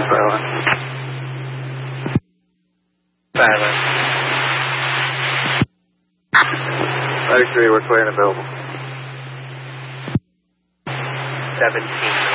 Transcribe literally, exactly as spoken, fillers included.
Silent. Silent. I agree, we're clear and available. seventeen.